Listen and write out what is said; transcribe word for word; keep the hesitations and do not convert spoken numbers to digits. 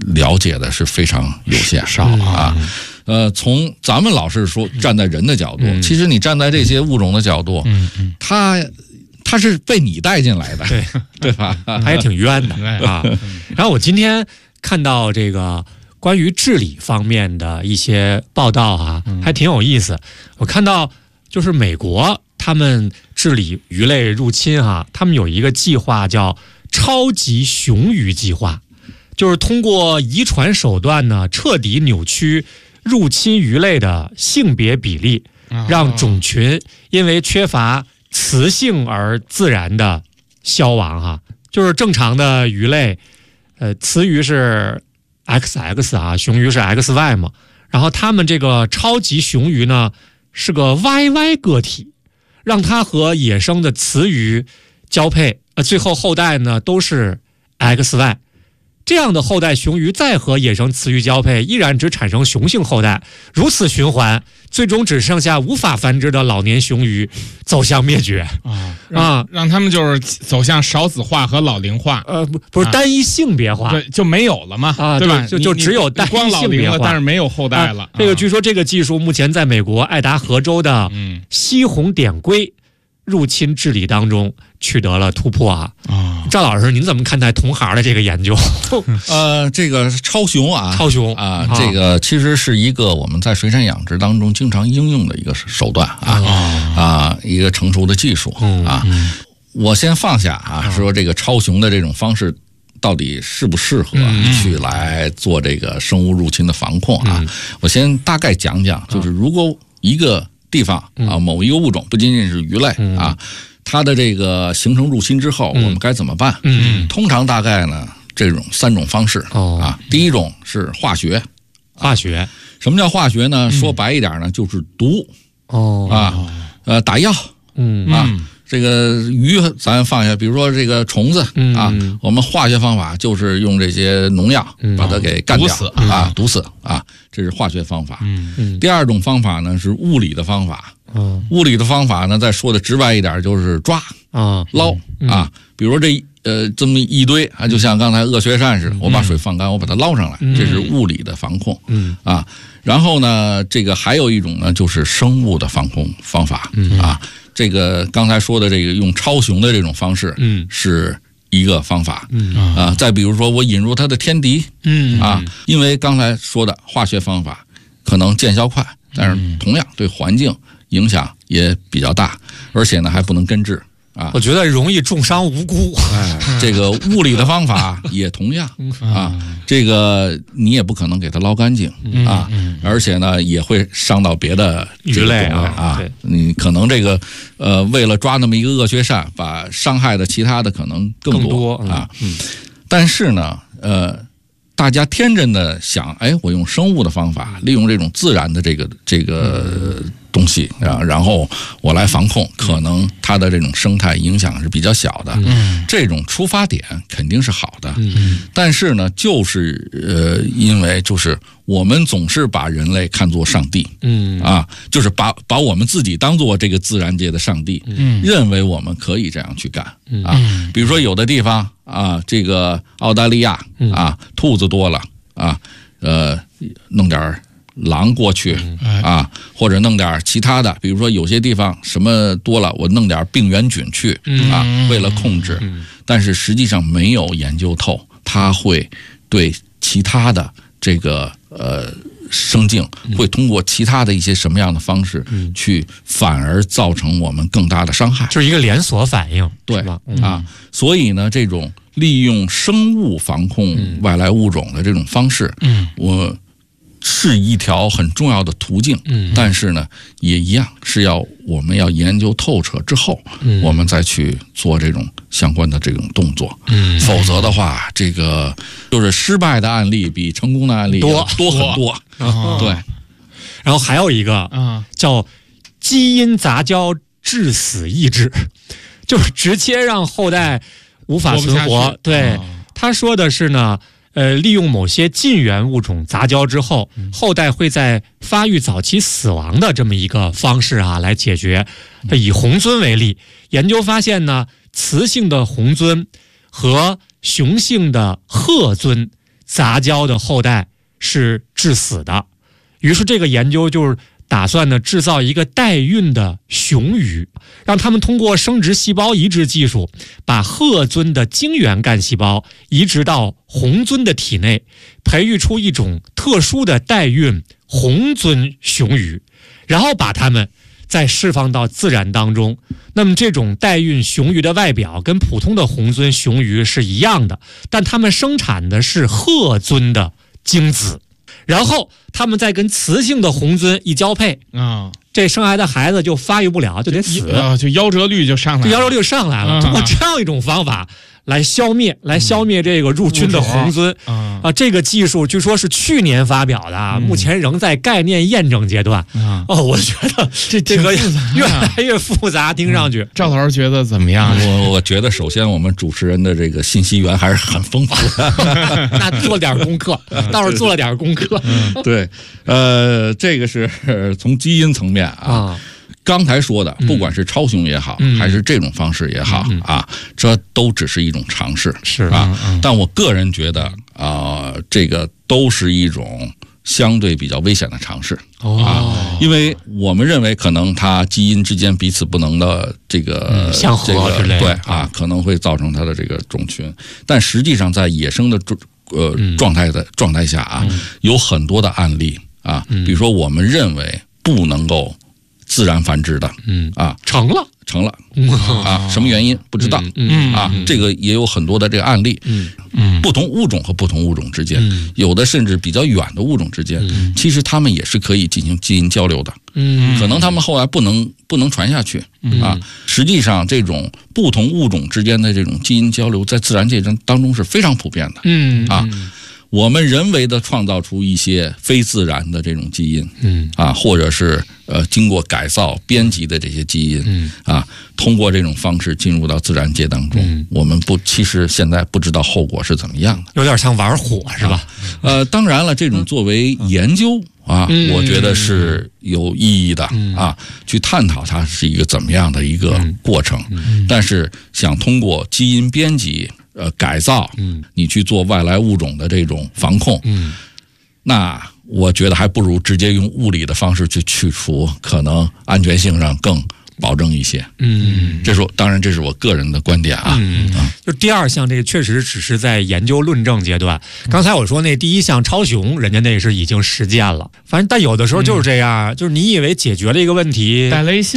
了解的是非常有限少啊。呃，从咱们老是说站在人的角度，其实你站在这些物种的角度，它它是被你带进来的， 对对吧？ 它也挺冤的啊。然后我今天看到这个关于治理方面的一些报道啊，还挺有意思。我看到就是美国他们治理鱼类入侵啊，他们有一个计划叫超级雄鱼计划，就是通过遗传手段呢，彻底扭曲入侵鱼类的性别比例，让种群因为缺乏雌性而自然的消亡哈。就是正常的鱼类，呃，雌鱼是 X X 啊，雄鱼是 X Y 嘛，然后它们这个超级雄鱼呢是个 Y Y 个体，让它和野生的雌鱼交配，呃，最后后代呢都是 X Y。这样的后代雄鱼再和野生雌鱼交配，依然只产生雄性后代，如此循环，最终只剩下无法繁殖的老年雄鱼，走向灭绝啊啊！让他们就是走向少子化和老龄化， 呃，不不是单一性别化， 对，就没有了嘛， 啊， 对吧？ 就就只有单一性别化， 但是没有后代了。 这个据说这个技术目前在美国爱达荷州的西红点龟入侵治理当中取得了突破啊！啊，赵老师，您怎么看待同行的这个研究？ 呃，这个超雄啊， 超雄啊，这个其实是一个我们在水产养殖当中经常应用的一个手段啊啊，一个成熟的技术啊。我先放下啊，说这个超雄的这种方式到底适不适合去来做这个生物入侵的防控啊？我先大概讲讲，就是如果一个地方啊，某一个物种不仅仅是鱼类啊，它的这个形成入侵之后，我们该怎么办？嗯，通常大概呢这种三种方式啊。第一种是化学， 化学什么叫化学呢？说白一点呢，就是毒哦啊，呃，打药， 嗯啊。这个鱼咱放下，比如说这个虫子啊，我们化学方法就是用这些农药把它给干掉啊，毒死啊，这是化学方法。第二种方法呢是物理的方法，物理的方法呢再说的直白一点就是抓啊捞啊，比如说这呃这么一堆啊，就像刚才恶学善似的，我把水放干，我把它捞上来，这是物理的防控啊。然后呢，这个还有一种呢就是生物的防控方法啊。这个刚才说的这个用超雄的这种方式，嗯，是一个方法，嗯啊，再比如说我引入它的天敌，嗯啊，因为刚才说的化学方法可能见效快，但是同样对环境影响也比较大，而且呢还不能根治啊。 我觉得容易重伤无辜。 哎，这个物理的方法也同样啊，这个你也不可能给它捞干净啊，而且呢也会伤到别的鱼类啊，你可能这个呃为了抓那么一个恶学善，把伤害的其他的可能更多啊。但是呢，呃，大家天真的想，哎，我用生物的方法，利用这种自然的这个这个东西啊，然后我来防控，可能它的这种生态影响是比较小的。嗯，这种出发点肯定是好的。嗯，但是呢，就是呃，因为就是我们总是把人类看作上帝。嗯，啊，就是把把我们自己当做这个自然界的上帝。嗯，认为我们可以这样去干。啊，比如说有的地方啊，这个澳大利亚啊，兔子多了啊，呃，弄点狼过去啊，或者弄点其他的，比如说有些地方什么多了，我弄点病原菌去啊，为了控制，但是实际上没有研究透，它会对其他的这个呃生境会通过其他的一些什么样的方式去反而造成我们更大的伤害， 就是一个连锁反应， 对吧？啊，所以呢，这种利用生物防控外来物种的这种方式，嗯，我。是一条很重要的途径，嗯，但是呢，也一样是要我们要研究透彻之后，嗯，我们再去做这种相关的这种动作，嗯，否则的话，这个就是失败的案例比成功的案例多多很多， 哦、 对。 然后还有一个啊，叫基因杂交致死抑制，就是直接让后代无法存活。对、哦，他说的是呢。呃，利用某些近缘物种杂交之后，后代会在发育早期死亡的这么一个方式啊来解决。以红鳟为例，研究发现呢，雌性的红鳟和雄性的褐鳟杂交的后代是致死的。于是这个研究就是打算呢制造一个代孕的雄鱼，让他们通过生殖细胞移植技术，把鹤鳟的精原干细胞移植到红鳟的体内，培育出一种特殊的代孕红鳟雄鱼，然后把它们再释放到自然当中。那么这种代孕雄鱼的外表跟普通的红鳟雄鱼是一样的，但它们生产的是鹤鳟的精子，然后他们再跟雌性的红鳟一交配啊，这生下来的孩子就发育不了，就得死啊，就夭折率就上来了， 夭折率上来了。通过这样一种方法来消灭，来消灭这个入侵的红鳟啊，这个技术据说是去年发表的，目前仍在概念验证阶段。哦，我觉得这这个越来越复杂，听上去。 赵老师觉得怎么样？ 我我觉得首先我们主持人的这个信息源还是很丰富的， 那做点功课，倒是做了点功课。 对，呃，这个是从基因层面啊。刚才说的，不管是超雄也好， 嗯、 还是这种方式也好、嗯、啊，这都只是一种尝试， 是啊。嗯、但我个人觉得啊、呃，这个都是一种相对比较危险的尝试、 哦、 啊，因为我们认为可能它基因之间彼此不能的这个、 嗯、相合之类的， 这个、对啊，可能会造成它的这个种群，但实际上在野生的呃、嗯、状态的状态下啊、嗯，有很多的案例啊，比如说我们认为不能够自然繁殖的， 嗯啊， 成了， 成了，啊，什么原因不知道， 嗯啊，这个也有很多的这个案例， 嗯嗯，不同物种和不同物种之间， 嗯、 有的甚至比较远的物种之间， 嗯、 其实他们也是可以进行基因交流的， 嗯， 可能他们后来不能不能传下去， 嗯、 啊，实际上这种不同物种之间的这种基因交流，在自然界当中是非常普遍的， 嗯啊。我们人为的创造出一些非自然的这种基因， 嗯啊，或者是呃经过改造编辑的这些基因， 嗯啊，通过这种方式进入到自然界当中， 嗯、 我们不其实现在不知道后果是怎么样的， 有点像玩火是吧？ 啊、呃，当然了，这种作为研究啊， 嗯、 我觉得是有意义的、 嗯、 啊，去探讨它是一个怎么样的一个过程， 嗯、 但是想通过基因编辑。呃，改造， 嗯， 你去做外来物种的这种防控， 嗯， 那我觉得还不如直接用物理的方式去去除，可能安全性上更保证一些。 嗯， 这是当然，这是我个人的观点啊。 嗯，啊、就第二项，这个确实只是在研究论证阶段。刚才我说那第一项超雄，人家那是已经实践了。反正但有的时候就是这样，嗯、就是你以为解决了一个问题， 带了一